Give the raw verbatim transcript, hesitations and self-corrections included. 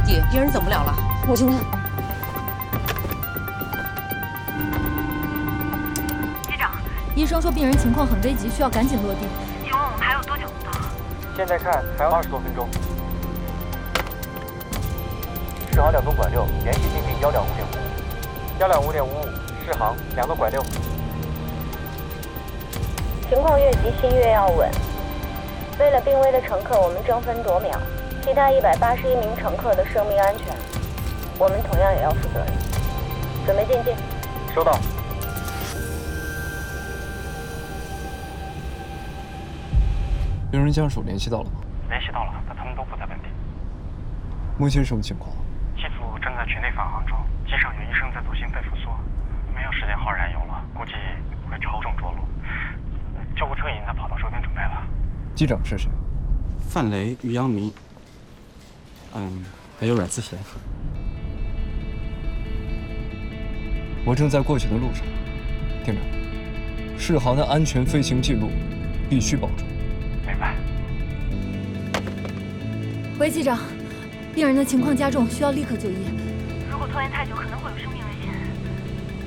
弟，病人怎么了了？ 我听看。 机长， 医生说病人情况很危急，需要赶紧落地。 请问我们还有多久能到？ 现在看还要二十多分钟。适航两栋拐六，联系定定幺两五点五五，幺两五点五五，适航两栋拐六。 情况越急，心越要稳。为了病危的乘客，我们争分夺秒，其他一百八十一名乘客的生命安全，我们同样也要负责任。准备进境。 收到。 病人家属联系到了吗？ 联系到了，但他们都不在本地。 目前什么情况？ 机组正在群内返航中，机上有医生在做心肺复苏，没有时间耗燃油了，估计会超重着陆。救护车已经在跑道周边准备了。 机长是谁？ 范雷、于阳明，嗯，还有阮思贤。 我正在过去的路上，厅长，适航的安全飞行记录必须保住。 明白。 喂，机长，病人的情况加重，需要立刻就医。 如果拖延太久，可能会有生命危险。